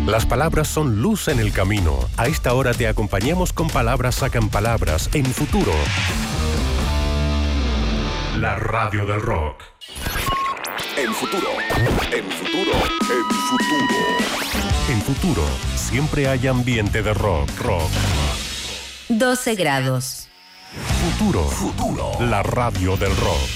Las palabras son luz en el camino. A esta hora te acompañamos con Palabras Sacan Palabras en Futuro. La radio del rock. En Futuro. En Futuro. En Futuro. En Futuro, siempre hay ambiente de rock. 12 grados. Futuro. La radio del rock.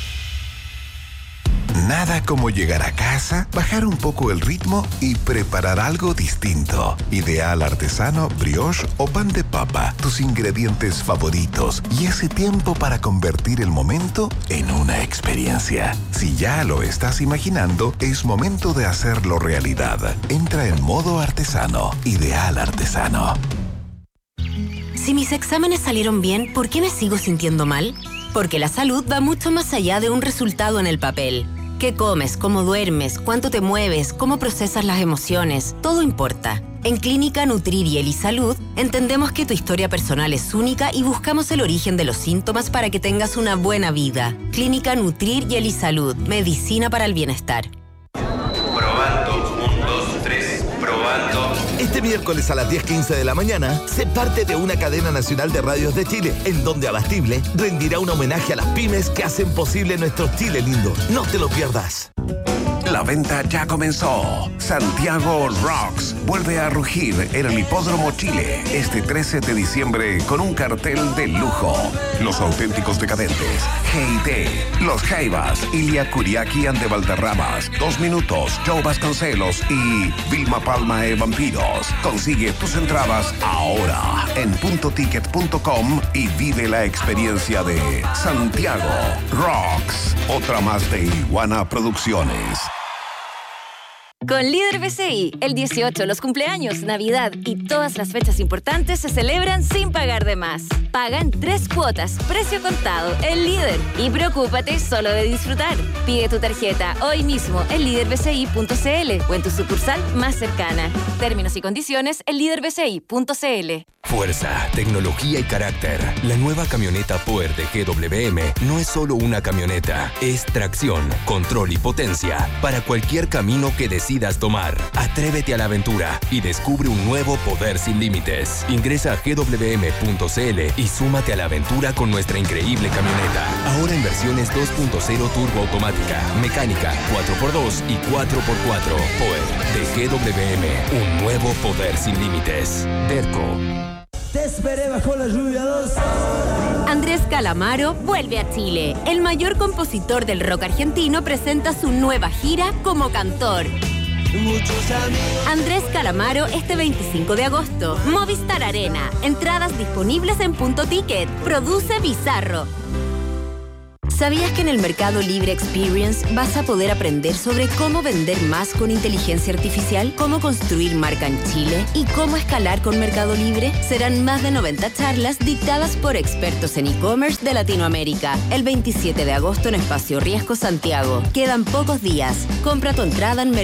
Nada como llegar a casa, bajar un poco el ritmo y preparar algo distinto. Ideal artesano, brioche o pan de papa, tus ingredientes favoritos y ese tiempo para convertir el momento en una experiencia. Si ya lo estás imaginando, es momento de hacerlo realidad. Entra en modo artesano. Ideal artesano. Si mis exámenes salieron bien, ¿por qué me sigo sintiendo mal? Porque la salud va mucho más allá de un resultado en el papel. ¿Qué comes? ¿Cómo duermes? ¿Cuánto te mueves? ¿Cómo procesas las emociones? Todo importa. En Clínica Nutrir y Elisalud entendemos que tu historia personal es única y buscamos el origen de los síntomas para que tengas una buena vida. Clínica Nutrir y Elisalud. Medicina para el bienestar. Probando, 1, 2, 3, probando. Este miércoles a las 10:15 de la mañana, sé parte de una cadena nacional de radios de Chile, en donde Abastible rendirá un homenaje a las pymes que hacen posible nuestro Chile lindo. No te lo pierdas. La venta ya comenzó. Santiago Rocks vuelve a rugir en el Hipódromo Chile este 13 de diciembre con un cartel de lujo. Los auténticos decadentes, G.I.T., Los Jaivas, Ilia Kuriaki and de Valderramas, 2 Minutos, Joe Vasconcelos y Vilma Palma de Vampiros. Consigue tus entradas ahora en puntoticket.com y vive la experiencia de Santiago Rocks. Otra más de Iguana Producciones. Con Líder BCI, el 18, los cumpleaños, Navidad y todas las fechas importantes se celebran sin pagar de más. Paga en 3 cuotas, precio contado, el Líder. Y preocúpate solo de disfrutar. Pide tu tarjeta hoy mismo en liderbci.cl o en tu sucursal más cercana. Términos y condiciones en liderbci.cl. Fuerza, tecnología y carácter. La nueva camioneta Power de GWM no es solo una camioneta, es tracción, control y potencia para cualquier camino que decidas tomar. Atrévete a la aventura y descubre un nuevo poder sin límites. Ingresa a gwm.cl y súmate a la aventura con nuestra increíble camioneta. Ahora en versiones 2.0 turbo automática, mecánica, 4x2 y 4x4. Power de GWM, un nuevo poder sin límites. Derco. Te esperé bajo la lluvia 2. Andrés Calamaro vuelve a Chile. El mayor compositor del rock argentino presenta su nueva gira como cantor. Andrés Calamaro este 25 de agosto. Movistar Arena. Entradas disponibles en Punto Ticket. Produce Bizarro. ¿Sabías que en el Mercado Libre Experience vas a poder aprender sobre cómo vender más con inteligencia artificial, cómo construir marca en Chile y cómo escalar con Mercado Libre? Serán más de 90 charlas dictadas por expertos en e-commerce de Latinoamérica. El 27 de agosto en Espacio Riesgo, Santiago. Quedan pocos días. Compra tu entrada en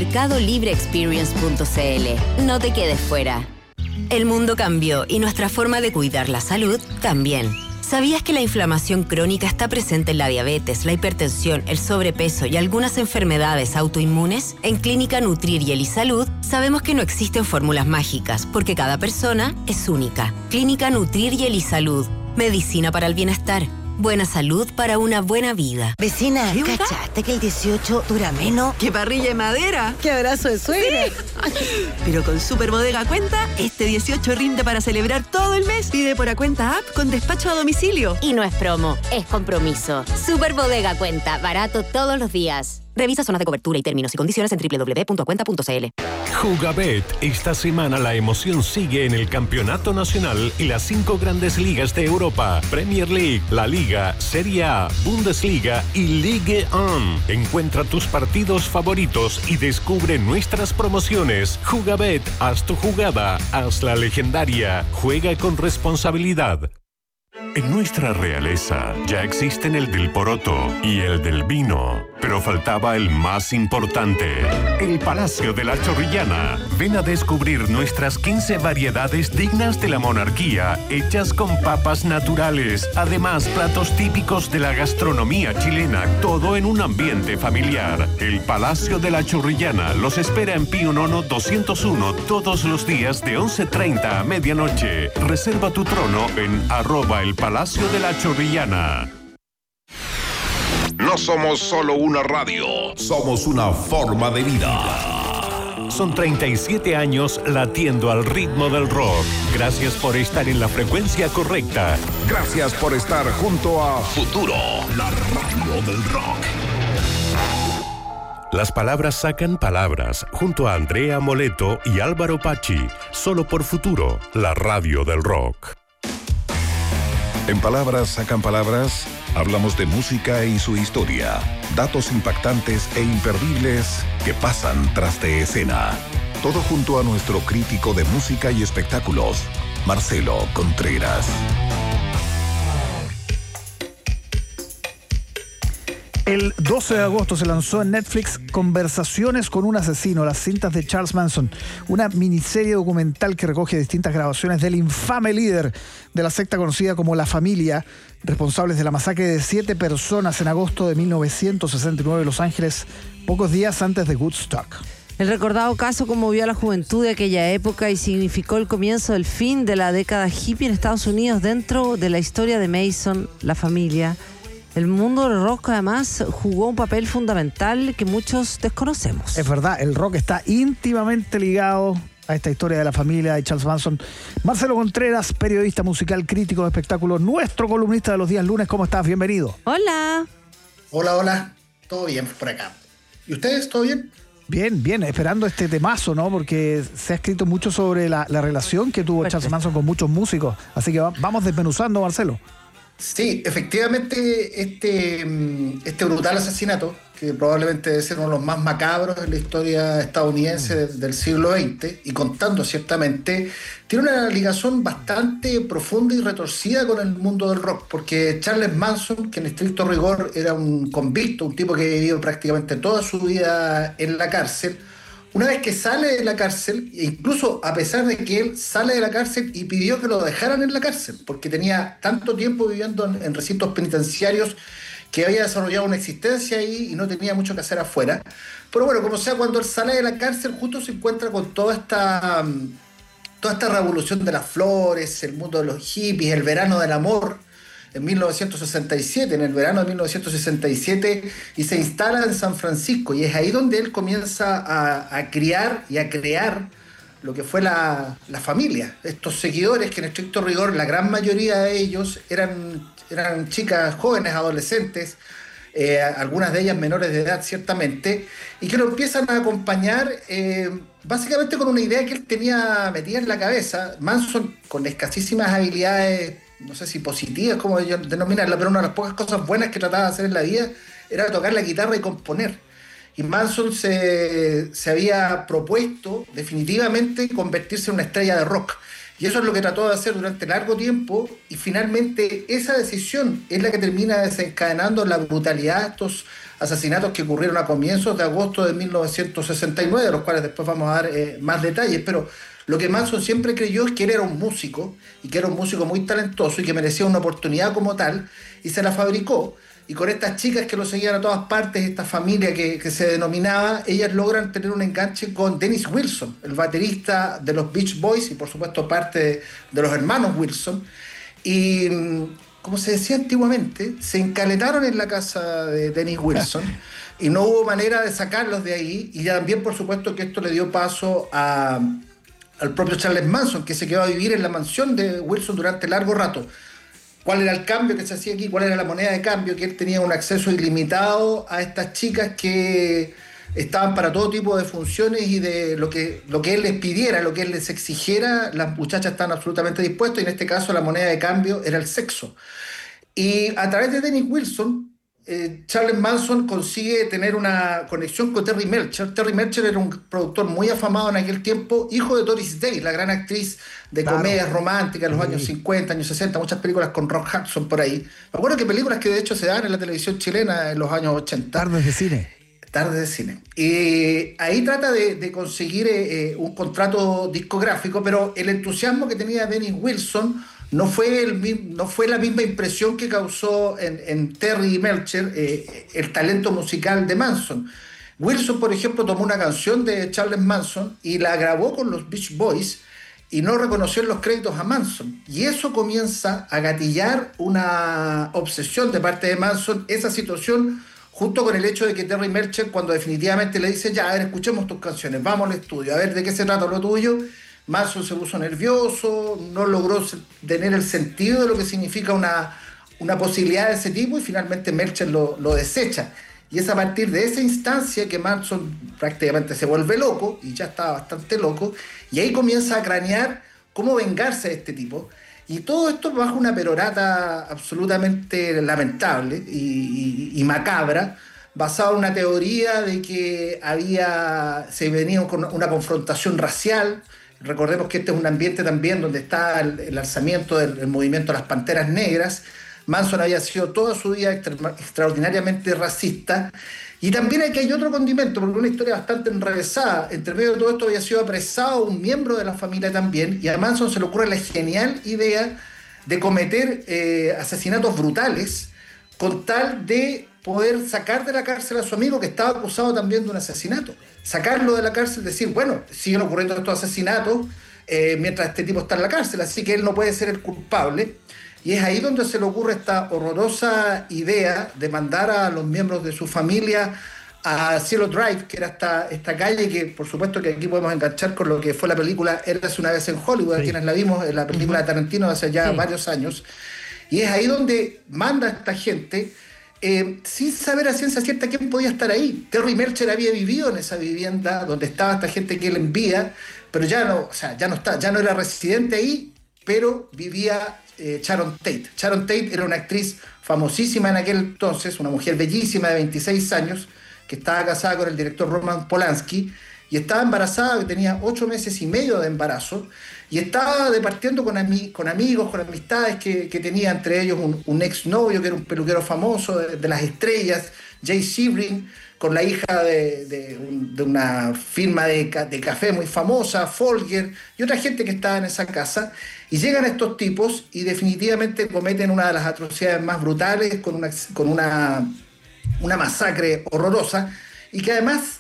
mercadolibreexperience.cl. No te quedes fuera. El mundo cambió y nuestra forma de cuidar la salud también. ¿Sabías que la inflamación crónica está presente en la diabetes, la hipertensión, el sobrepeso y algunas enfermedades autoinmunes? En Clínica Nutrir y Elisalud sabemos que no existen fórmulas mágicas porque cada persona es única. Clínica Nutrir y Elisalud. Medicina para el bienestar. Buena salud para una buena vida. Vecina, ¿cachaste que el 18 dura menos? ¡Qué parrilla de madera! ¡Qué abrazo de suegra! Sí. Pero con Super Bodega Cuenta, este 18 rinde para celebrar todo el mes. Pide por Cuenta App con despacho a domicilio. Y no es promo, es compromiso. Super Bodega Cuenta, barato todos los días. Revisa zonas de cobertura y términos y condiciones en www.acuenta.cl. Jugabet, esta semana la emoción sigue en el Campeonato Nacional y las 5 grandes ligas de Europa: Premier League, La Liga, Serie A, Bundesliga y Ligue 1. Encuentra tus partidos favoritos y descubre nuestras promociones. Jugabet, haz tu jugada, haz la legendaria. Juega con responsabilidad. En nuestra realeza ya existen el del poroto y el del vino, pero faltaba el más importante, el Palacio de la Chorrillana. Ven a descubrir nuestras 15 variedades dignas de la monarquía, hechas con papas naturales. Además, platos típicos de la gastronomía chilena, todo en un ambiente familiar. El Palacio de la Chorrillana los espera en Pío Nono 201 todos los días de 11:30 a medianoche. Reserva tu trono en @el Palacio de la Chorrillana. No somos solo una radio, somos una forma de vida. Son 37 años latiendo al ritmo del rock. Gracias por estar en la frecuencia correcta. Gracias por estar junto a Futuro, la radio del rock. Las palabras sacan palabras, junto a Andrea Moleto y Álvaro Pachi, solo por Futuro, la radio del rock. En Palabras Sacan Palabras, hablamos de música y su historia, datos impactantes e imperdibles que pasan tras de escena. Todo junto a nuestro crítico de música y espectáculos, Marcelo Contreras. El 12 de agosto se lanzó en Netflix Conversaciones con un asesino, las cintas de Charles Manson, una miniserie documental que recoge distintas grabaciones del infame líder de la secta conocida como La Familia, responsables de la masacre de 7 personas en agosto de 1969 en Los Ángeles, pocos días antes de Woodstock. El recordado caso conmovió a la juventud de aquella época y significó el comienzo del fin de la década hippie en Estados Unidos dentro de la historia de Manson, La Familia. El mundo del rock además jugó un papel fundamental que muchos desconocemos. Es verdad, el rock está íntimamente ligado a esta historia de La Familia de Charles Manson. Marcelo Contreras, periodista musical, crítico de espectáculos, nuestro columnista de los días lunes. ¿Cómo estás? Bienvenido. Hola. Hola. Todo bien por acá. ¿Y ustedes? ¿Todo bien? Bien, esperando este temazo, ¿no? Porque se ha escrito mucho sobre la relación que tuvo Charles Manson con muchos músicos. Así que vamos desmenuzando, Marcelo. Sí, efectivamente, este brutal asesinato, que probablemente debe ser uno de los más macabros en la historia estadounidense del siglo XX, y contando ciertamente, tiene una ligación bastante profunda y retorcida con el mundo del rock, porque Charles Manson, que en estricto rigor era un convicto, un tipo que ha vivido prácticamente toda su vida en la cárcel, una vez que sale de la cárcel, e incluso a pesar de que él sale de la cárcel y pidió que lo dejaran en la cárcel, porque tenía tanto tiempo viviendo en recintos penitenciarios que había desarrollado una existencia ahí y no tenía mucho que hacer afuera. Pero bueno, como sea, cuando él sale de la cárcel justo se encuentra con toda esta revolución de las flores, el mundo de los hippies, el verano del amor, en 1967, en el verano de 1967, y se instala en San Francisco, y es ahí donde él comienza a criar y a crear lo que fue la familia. Estos seguidores, que en estricto rigor la gran mayoría de ellos eran chicas jóvenes, adolescentes, algunas de ellas menores de edad ciertamente, y que lo empiezan a acompañar básicamente con una idea que él tenía metida en la cabeza. Manson, con escasísimas habilidades, no sé si positivas, como denominarla, pero una de las pocas cosas buenas que trataba de hacer en la vida era tocar la guitarra y componer. Y Manson se había propuesto definitivamente convertirse en una estrella de rock. Y eso es lo que trató de hacer durante largo tiempo, y finalmente esa decisión es la que termina desencadenando la brutalidad de estos asesinatos que ocurrieron a comienzos de agosto de 1969, de los cuales después vamos a dar más detalles. Pero lo que Manson siempre creyó es que él era un músico, y que era un músico muy talentoso y que merecía una oportunidad como tal, y se la fabricó. Y con estas chicas que lo seguían a todas partes, esta familia que se denominaba, ellas logran tener un enganche con Dennis Wilson, el baterista de los Beach Boys y por supuesto parte de los hermanos Wilson. Y como se decía antiguamente, se encaletaron en la casa de Dennis Wilson y no hubo manera de sacarlos de ahí. Y también por supuesto que esto le dio paso al propio Charles Manson, que se quedó a vivir en la mansión de Wilson durante largo rato. ¿Cuál era el cambio que se hacía aquí? ¿Cuál era la moneda de cambio? Que él tenía un acceso ilimitado a estas chicas que estaban para todo tipo de funciones, y de lo que él les pidiera, lo que él les exigiera, las muchachas estaban absolutamente dispuestas, y en este caso la moneda de cambio era el sexo. Y a través de Dennis Wilson, Charles Manson consigue tener una conexión con Terry Melcher. Terry Melcher era un productor muy afamado en aquel tiempo, hijo de Doris Day, la gran actriz de comedias románticas en los años 50, años 60, muchas películas con Rock Hudson por ahí. Me acuerdo que películas que de hecho se dan en la televisión chilena en los años 80. Tardes de cine. Tarde de cine. Ahí trata de conseguir un contrato discográfico, pero el entusiasmo que tenía Dennis Wilson no fue la misma impresión que causó en Terry Melcher el talento musical de Manson. Wilson, por ejemplo, tomó una canción de Charles Manson y la grabó con los Beach Boys y no reconoció en los créditos a Manson. Y eso comienza a gatillar una obsesión de parte de Manson, esa situación, junto con el hecho de que Terry Melcher, cuando definitivamente le dice, ya, a ver, escuchemos tus canciones, vamos al estudio, a ver de qué se trata lo tuyo, Manson se puso nervioso, no logró tener el sentido de lo que significa una posibilidad de ese tipo y finalmente Melcher lo desecha. Y es a partir de esa instancia que Manson prácticamente se vuelve loco, y ya estaba bastante loco, y ahí comienza a cranear cómo vengarse de este tipo. Y todo esto bajo una perorata absolutamente lamentable y macabra, basado en una teoría de que se venía con una confrontación racial. Recordemos que este es un ambiente también donde está el alzamiento del movimiento de las Panteras Negras. Manson había sido toda su vida extraordinariamente racista. Y también aquí hay otro condimento, porque una historia bastante enrevesada. Entre medio de todo esto había sido apresado un miembro de la familia también, y a Manson se le ocurre la genial idea de cometer asesinatos brutales con tal de poder sacar de la cárcel a su amigo que estaba acusado también de un asesinato. Sacarlo de la cárcel, decir, bueno, siguen ocurriendo estos asesinatos mientras este tipo está en la cárcel, así que él no puede ser el culpable. Y es ahí donde se le ocurre esta horrorosa idea de mandar a los miembros de su familia a Cielo Drive, que era esta calle que, por supuesto, que aquí podemos enganchar con lo que fue la película Érase una vez en Hollywood, sí. Quienes la vimos en la película de Tarantino de hace ya varios años. Y es ahí donde manda a esta gente sin saber a ciencia cierta quién podía estar ahí. Terry Melcher había vivido en esa vivienda donde estaba esta gente que él envía, pero ya no era residente ahí, pero vivía Sharon Tate. Sharon Tate era una actriz famosísima en aquel entonces, una mujer bellísima de 26 años, que estaba casada con el director Roman Polanski, y estaba embarazada, que tenía 8 meses y medio de embarazo, y estaba departiendo con amigos, con amistades que tenía, entre ellos un exnovio que era un peluquero famoso de las estrellas, Jay Sebring, con la hija de una firma de café muy famosa, Folger, y otra gente que estaba en esa casa. Y llegan estos tipos y definitivamente cometen una de las atrocidades más brutales, con una masacre horrorosa, y que además,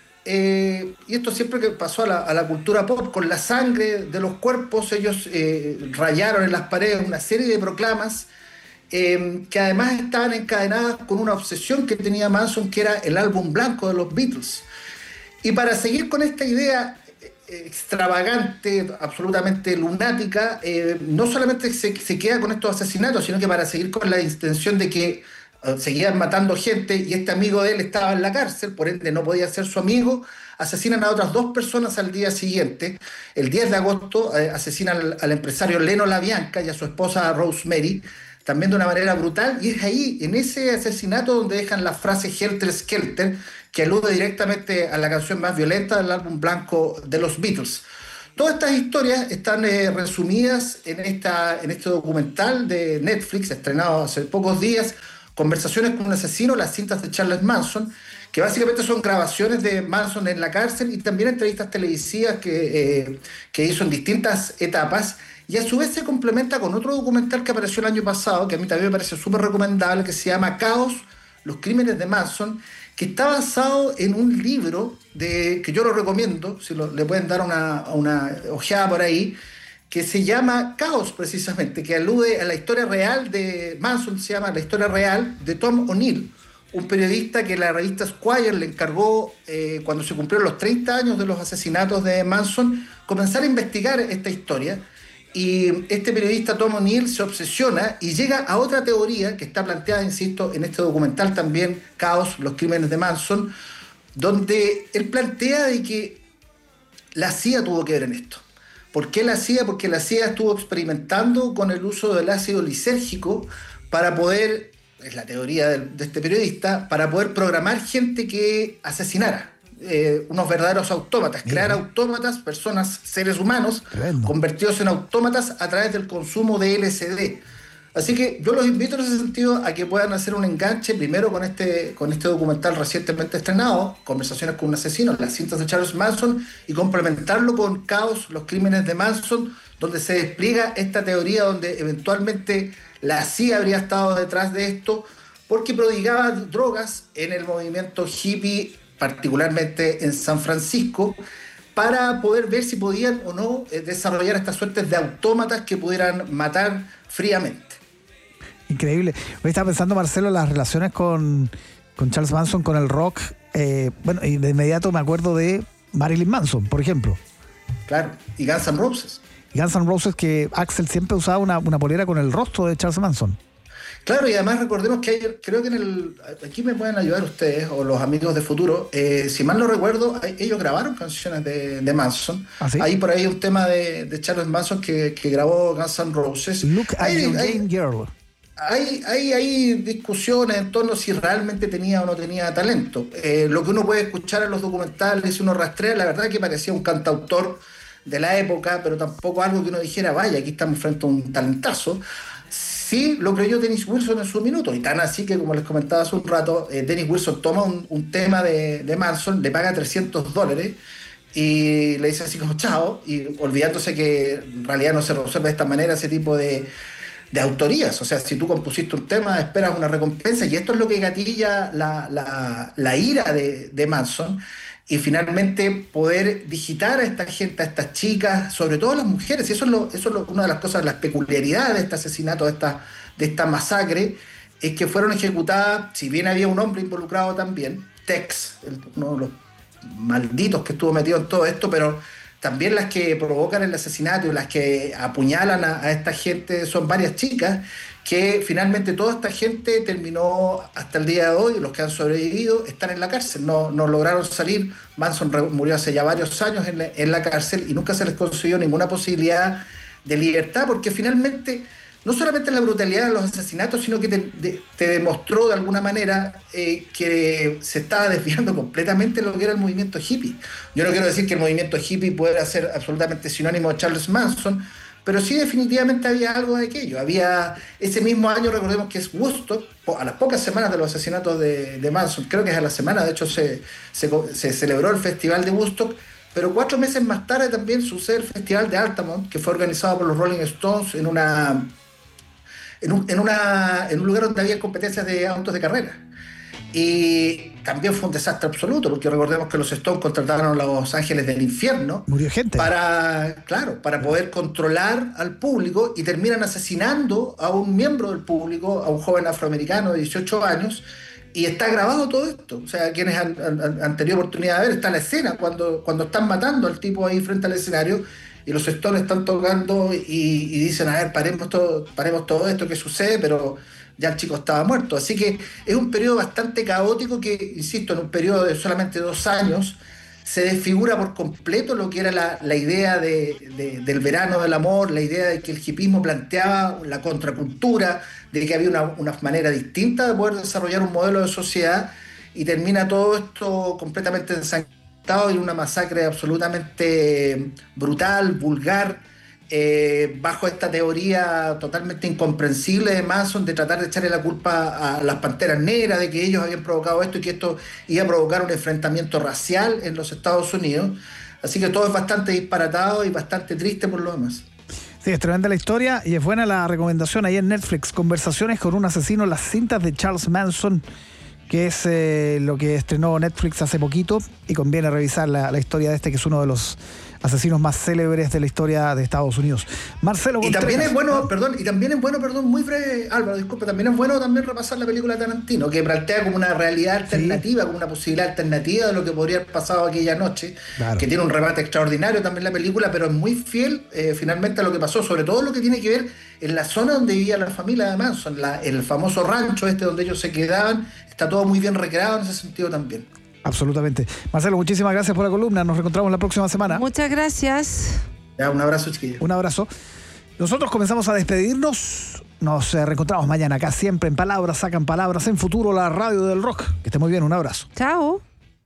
y esto siempre que pasó a la cultura pop, con la sangre de los cuerpos, ellos rayaron en las paredes una serie de proclamas que además estaban encadenadas con una obsesión que tenía Manson, que era el álbum blanco de los Beatles. Y para seguir con esta idea extravagante, absolutamente lunática, no solamente se queda con estos asesinatos, sino que para seguir con la intención de que seguían matando gente y este amigo de él estaba en la cárcel, por ende no podía ser su amigo, asesinan a otras 2 personas al día siguiente. El 10 de agosto asesinan al empresario Leno LaBianca y a su esposa Rosemary, también de una manera brutal, y es ahí, en ese asesinato, donde dejan la frase Helter Skelter, que alude directamente a la canción más violenta del álbum blanco de los Beatles. Todas estas historias están resumidas en este documental de Netflix, estrenado hace pocos días, Conversaciones con un asesino, las cintas de Charles Manson, que básicamente son grabaciones de Manson en la cárcel y también entrevistas televisivas que hizo en distintas etapas. Y a su vez se complementa con otro documental que apareció el año pasado, que a mí también me parece súper recomendable, que se llama Caos, los crímenes de Manson, que está basado en un libro que yo lo recomiendo, si le pueden dar una ojeada por ahí, que se llama Caos precisamente, que alude a la historia real de Manson, se llama La historia real de Tom O'Neill, un periodista que la revista Esquire le encargó, cuando se cumplieron los 30 años de los asesinatos de Manson, comenzar a investigar esta historia. Y este periodista Tom O'Neill se obsesiona y llega a otra teoría que está planteada, insisto, en este documental también, Caos, los crímenes de Manson, donde él plantea de que la CIA tuvo que ver en esto. ¿Por qué la CIA? Porque la CIA estuvo experimentando con el uso del ácido lisérgico para poder es la teoría de este periodista, para poder programar gente que asesinara. Unos verdaderos autómatas, crear autómatas, personas, seres humanos, convertidos en autómatas a través del consumo de LSD. Así que yo los invito en ese sentido a que puedan hacer un enganche primero con este documental recientemente estrenado, Conversaciones con un asesino, las cintas de Charles Manson, y complementarlo con Caos, los crímenes de Manson, donde se despliega esta teoría donde eventualmente la CIA habría estado detrás de esto porque prodigaba drogas en el movimiento hippie, particularmente en San Francisco, para poder ver si podían o no desarrollar estas suertes de autómatas que pudieran matar fríamente. Increíble. Hoy estaba pensando, Marcelo, las relaciones con Charles Manson, con el rock. Y de inmediato me acuerdo de Marilyn Manson, por ejemplo. Claro, y Guns N' Roses. Guns N' Roses, que Axl siempre usaba una polera con el rostro de Charles Manson. Claro, y además recordemos que creo que aquí me pueden ayudar ustedes o los amigos de Futuro, si mal no recuerdo, ellos grabaron canciones de Manson. ¿Ah, sí? Hay por ahí un tema de Charles Manson que grabó Guns N' Roses. Look at your game girl. Hay discusiones en torno a si realmente tenía o no tenía talento. Lo que uno puede escuchar en los documentales, si uno rastrea, la verdad que parecía un cantautor de la época, pero tampoco algo que uno dijera, vaya, aquí estamos frente a un talentazo. Sí, lo creyó Dennis Wilson en su minuto, y tan así que, como les comentaba hace un rato, Dennis Wilson toma un tema de Manson, le paga $300 y le dice así como chao, y olvidándose que en realidad no se resuelve de esta manera ese tipo de autorías. O sea, si tú compusiste un tema, esperas una recompensa, y esto es lo que gatilla la ira de Manson, y finalmente poder digitar a esta gente, a estas chicas, sobre todo a las mujeres. Y eso es una de las cosas, las peculiaridades de este asesinato, de esta masacre, es que fueron ejecutadas, si bien había un hombre involucrado también, Tex, uno de los malditos que estuvo metido en todo esto, pero también las que provocan el asesinato y las que apuñalan a esta gente son varias chicas, que finalmente toda esta gente terminó hasta el día de hoy, los que han sobrevivido están en la cárcel, no lograron salir. Manson murió hace ya varios años en la cárcel y nunca se les consiguió ninguna posibilidad de libertad, porque finalmente no solamente la brutalidad de los asesinatos, sino que te demostró de alguna manera que se estaba desviando completamente lo que era el movimiento hippie. Yo no quiero decir que el movimiento hippie pueda ser absolutamente sinónimo de Charles Manson, pero sí definitivamente había algo de aquello. Había ese mismo año, recordemos que es Woodstock, a las pocas semanas de los asesinatos de Manson, creo que es a la semana, de hecho se celebró el festival de Woodstock, pero 4 meses más tarde también sucede el festival de Altamont, que fue organizado por los Rolling Stones en un lugar donde había competencias de autos de carrera. Y también fue un desastre absoluto, porque recordemos que los Stones contrataron a los Ángeles del Infierno. Murió gente. Para poder controlar al público, y terminan asesinando a un miembro del público, a un joven afroamericano de 18 años, y está grabado todo esto. O sea, quienes han tenido oportunidad de ver, está la escena cuando están matando al tipo ahí frente al escenario, y los Stones están tocando y dicen, a ver, paremos todo esto que sucede, pero ya el chico estaba muerto. Así que es un periodo bastante caótico que, insisto, en un periodo de solamente 2 años, se desfigura por completo lo que era la idea del verano del amor, la idea de que el hippismo planteaba la contracultura, de que había una manera distinta de poder desarrollar un modelo de sociedad, y termina todo esto completamente ensangrentado en una masacre absolutamente brutal, vulgar, bajo esta teoría totalmente incomprensible de Manson de tratar de echarle la culpa a las Panteras Negras de que ellos habían provocado esto y que esto iba a provocar un enfrentamiento racial en los Estados Unidos. Así que todo es bastante disparatado y bastante triste por lo demás. Sí, es tremenda la historia y es buena la recomendación ahí en Netflix, Conversaciones con un asesino, las cintas de Charles Manson, que es lo que estrenó Netflix hace poquito, y conviene revisar la historia de este, que es uno de los asesinos más célebres de la historia de Estados Unidos. Marcelo Contreras. Y también es bueno, muy breve, Álvaro, disculpa, también es bueno repasar la película de Tarantino, que plantea como una realidad alternativa, como una posibilidad alternativa de lo que podría haber pasado aquella noche, claro, que tiene un remate extraordinario también la película, pero es muy fiel finalmente a lo que pasó, sobre todo lo que tiene que ver en la zona donde vivía la familia de Manson, el famoso rancho donde ellos se quedaban. Está todo muy bien recreado en ese sentido también. Absolutamente. Marcelo, muchísimas gracias por la columna. Nos reencontramos la próxima semana. Muchas gracias. Ya, un abrazo, chiquillos. Un abrazo. Nosotros comenzamos a despedirnos. Nos reencontramos mañana acá siempre en Palabras Sacan Palabras, en Futuro, la radio del rock. Que esté muy bien, un abrazo. Chao.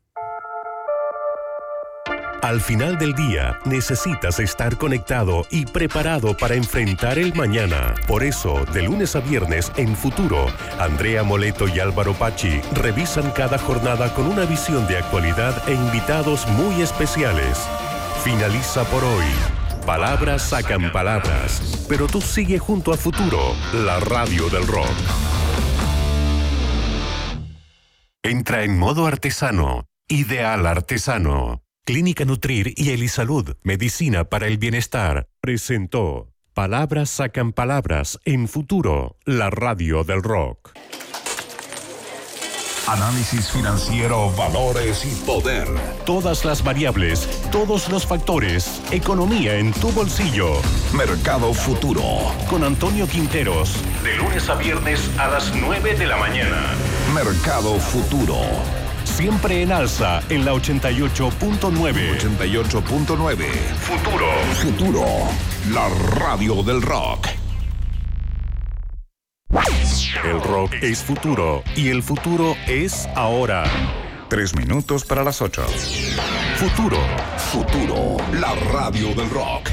Al final del día, necesitas estar conectado y preparado para enfrentar el mañana. Por eso, de lunes a viernes en Futuro, Andrea Moleto y Álvaro Pachi revisan cada jornada con una visión de actualidad e invitados muy especiales. Finaliza por hoy. Palabras sacan palabras, pero tú sigue junto a Futuro, la radio del rock. Entra en modo artesano, Ideal Artesano. Clínica Nutrir y Elisalud, medicina para el bienestar, presentó Palabras sacan palabras en Futuro, la radio del rock. Análisis financiero, valores y poder. Todas las variables, todos los factores, economía en tu bolsillo. Mercado Futuro. Con Antonio Quinteros, de lunes a viernes a las 9 de la mañana. Mercado Futuro. Siempre en alza en la 88.9. 88.9. Futuro. Futuro, la radio del rock. El rock es futuro y el futuro es ahora. 3 minutos para las 8. Futuro. Futuro, la radio del rock.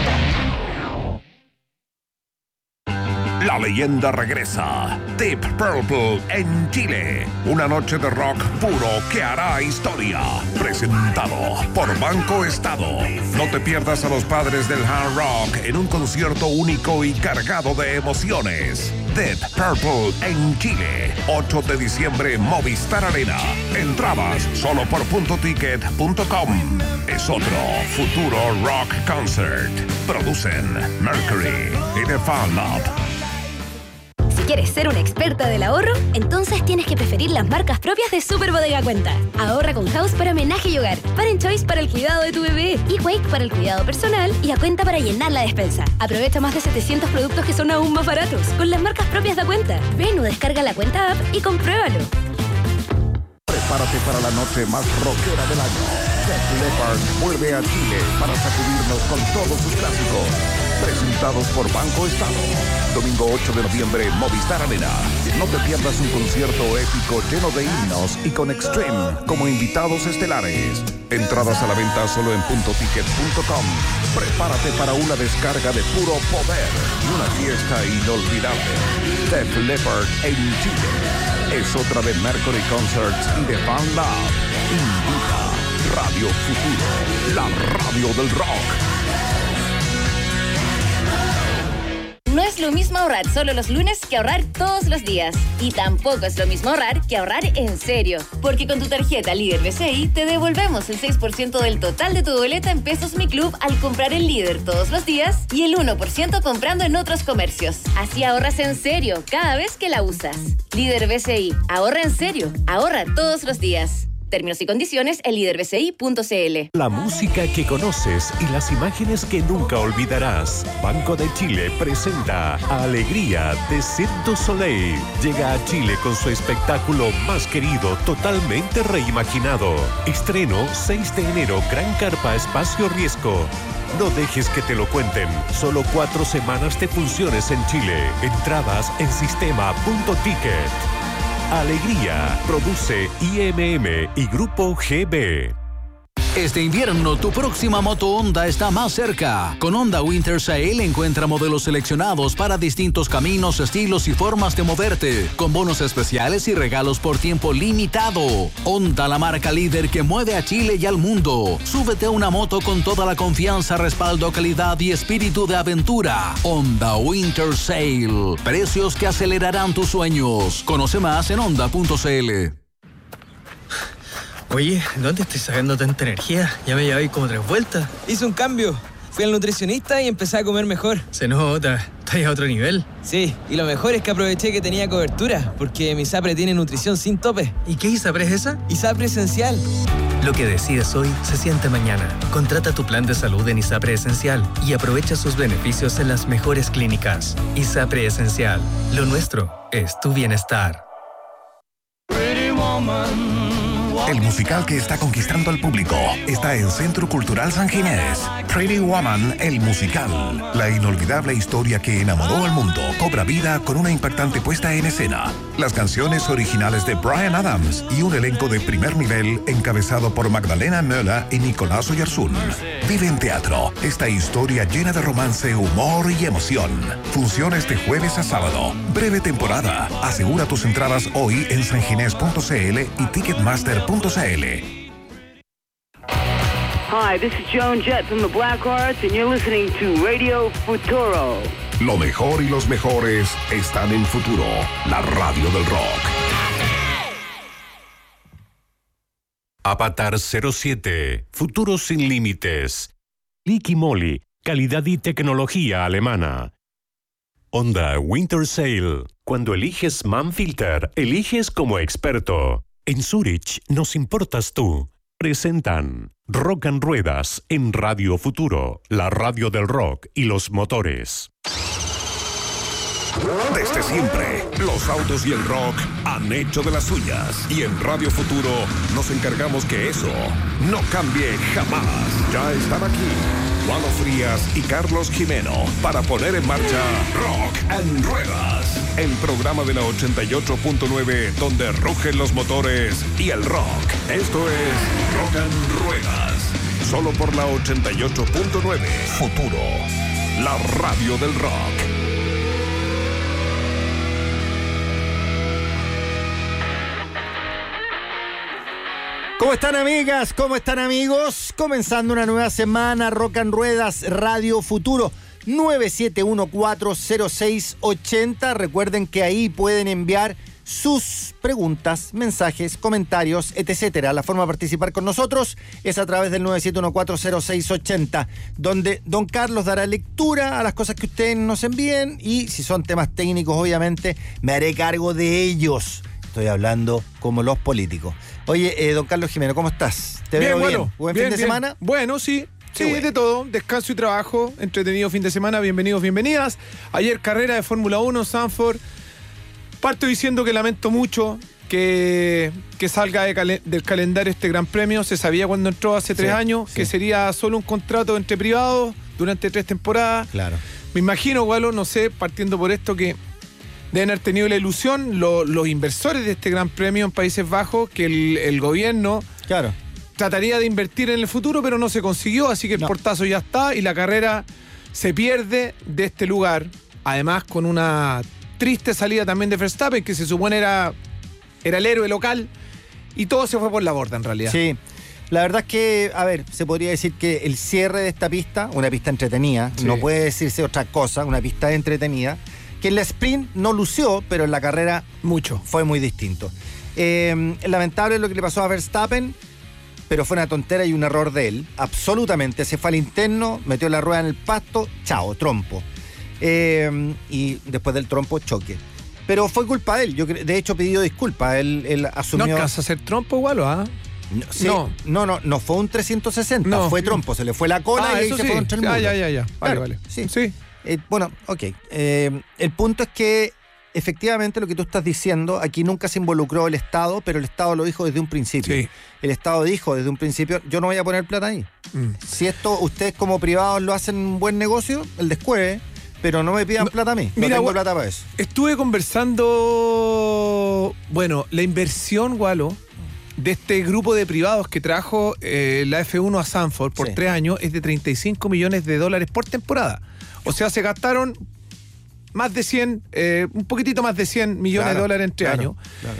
La leyenda regresa. Deep Purple en Chile. Una noche de rock puro que hará historia. Presentado por Banco Estado. No te pierdas a los padres del hard rock en un concierto único y cargado de emociones. Deep Purple en Chile. 8 de diciembre, Movistar Arena. Entradas solo por .ticket.com. Es otro Futuro Rock Concert. Producen Mercury y The Fan Lab. Si quieres ser una experta del ahorro, entonces tienes que preferir las marcas propias de Super Bodega Cuenta. Ahorra con House para homenaje y hogar, Parent Choice para el cuidado de tu bebé, y Wake para el cuidado personal y A Cuenta para llenar la despensa. Aprovecha más de 700 productos que son aún más baratos con las marcas propias de Cuenta. Ven o descarga la Cuenta app y compruébalo. Prepárate para la noche más rockera del año. Def Leppard vuelve a Chile para sacudirnos con todos sus clásicos. Presentados por Banco Estado. Domingo 8 de noviembre, Movistar Arena. No te pierdas un concierto épico lleno de himnos y con Extreme como invitados estelares. Entradas a la venta solo en .ticket.com. Prepárate para una descarga de puro poder y una fiesta inolvidable. Def Leppard en Chile. Es otra de Mercury Concerts y de Fan Lab. Invita Radio Futuro, la radio del rock. No es lo mismo ahorrar solo los lunes que ahorrar todos los días. Y tampoco es lo mismo ahorrar que ahorrar en serio. Porque con tu tarjeta Líder BCI te devolvemos el 6% del total de tu boleta en Pesos Mi Club al comprar en Líder todos los días y el 1% comprando en otros comercios. Así ahorras en serio cada vez que la usas. Líder BCI. Ahorra en serio. Ahorra todos los días. Términos y condiciones en liderbci.cl. La música que conoces y las imágenes que nunca olvidarás. Banco de Chile presenta Alegría de Cirque du Soleil. Llega a Chile con su espectáculo más querido, totalmente reimaginado. Estreno 6 de enero, Gran Carpa Espacio Riesgo. No dejes que te lo cuenten. Solo 4 semanas de funciones en Chile. Entradas en sistema.ticket. Alegría, produce IMM y Grupo GB. Este invierno tu próxima moto Honda está más cerca. Con Honda Winter Sale encuentra modelos seleccionados para distintos caminos, estilos y formas de moverte, con bonos especiales y regalos por tiempo limitado. Honda, la marca líder que mueve a Chile y al mundo. Súbete a una moto con toda la confianza, respaldo, calidad y espíritu de aventura. Honda Winter Sale. Precios que acelerarán tus sueños. Conoce más en honda.cl. Oye, ¿dónde estoy sacando tanta energía? Ya me llevé como 3 vueltas. Hice un cambio. Fui al nutricionista y empecé a comer mejor. Se nota. ¿Estás a otro nivel? Sí, y lo mejor es que aproveché que tenía cobertura, porque mi ISAPRE tiene nutrición sin tope. ¿Y qué ISAPRE es esa? ISAPRE Esencial. Lo que decides hoy se siente mañana. Contrata tu plan de salud en ISAPRE Esencial y aprovecha sus beneficios en las mejores clínicas. ISAPRE Esencial. Lo nuestro es tu bienestar. El musical que está conquistando al público está en Centro Cultural San Ginés. Pretty Woman, el musical. La inolvidable historia que enamoró al mundo cobra vida con una impactante puesta en escena. Las canciones originales de Bryan Adams y un elenco de primer nivel encabezado por Magdalena Möller y Nicolás Oyarzún. Vive en teatro esta historia llena de romance, humor y emoción. Funciona este jueves a sábado. Breve temporada. Asegura tus entradas hoy en sanginés.cl y ticketmaster.cl. Hi, this is Joan Jett from the Blackhearts and you're listening to Radio Futuro. Lo mejor y los mejores están en Futuro, la radio del rock. Avatar 07, Futuro sin límites. Liqui Moly, calidad y tecnología alemana. Honda Winter Sale. Cuando eliges Manfilter, eliges como experto. En Zurich nos importas tú. Presentan Rock and Ruedas en Radio Futuro, la radio del rock y los motores. Desde siempre, los autos y el rock han hecho de las suyas. Y en Radio Futuro nos encargamos que eso no cambie jamás. Ya están aquí Walo Frías y Carlos Jimeno para poner en marcha Rock and Ruedas, el programa de la 88.9 donde rugen los motores y el rock. Esto es Rock and Ruedas, solo por la 88.9 Futuro, la radio del rock. ¿Cómo están, amigas? ¿Cómo están, amigos? Comenzando una nueva semana, Rock and Ruedas, Radio Futuro, 971-406-80. Recuerden que ahí pueden enviar sus preguntas, mensajes, comentarios, etc. La forma de participar con nosotros es a través del 971-406-80, donde don Carlos dará lectura a las cosas que ustedes nos envíen y si son temas técnicos, obviamente, me haré cargo de ellos. Estoy hablando como los políticos. Oye, don Carlos Jimeno, ¿cómo estás? ¿Te veo bien? ¿Buen fin de semana? Bueno, sí. Sí, bueno. De todo. Descanso y trabajo. Entretenido fin de semana. Bienvenidos, bienvenidas. Ayer carrera de Fórmula 1, Zandvoort. Parto diciendo que lamento mucho que salga del calendario este Gran Premio. Se sabía cuando entró hace 3 años que sería solo un contrato entre privados durante 3 temporadas. Claro. Me imagino, Walo, no sé, partiendo por esto que deben haber tenido la ilusión los inversores de este Gran Premio en Países Bajos que el gobierno trataría de invertir en el futuro, pero no se consiguió, así que el portazo ya está y la carrera se pierde de este lugar, además con una triste salida también de Verstappen, que se supone era el héroe local, y todo se fue por la borda en realidad. Sí, la verdad es que, a ver, se podría decir que el cierre de esta pista, una pista entretenida, no puede decirse otra cosa, una pista entretenida, que en la sprint no lució, pero en la carrera fue muy distinto. Lamentable lo que le pasó a Verstappen, pero fue una tontera y un error de él, absolutamente. Se fue al interno, metió la rueda en el pasto, chao, trompo. Y después del trompo, choque. Pero fue culpa de él, yo de hecho pidió disculpas, él asumió... ¿No alcanza a hacer trompo igual o No fue un 360, fue trompo, se le fue la cola y ahí se fue contra el muro. Ya. Vale. Sí. Bueno, ok. El punto es que efectivamente lo que tú estás diciendo, aquí nunca se involucró el Estado, pero el Estado lo dijo desde un principio. Sí. El Estado dijo desde un principio, yo no voy a poner plata ahí. Si esto ustedes como privados lo hacen un buen negocio, el descueve, pero no me pidan plata a mí. No tengo plata para eso. Estuve conversando, la inversión, Walo, de este grupo de privados que trajo la F1 a Zandvoort por 3 años es de $35 millones por temporada. O sea, se gastaron más de 100, un poquitito más de $100 millones en 3 años.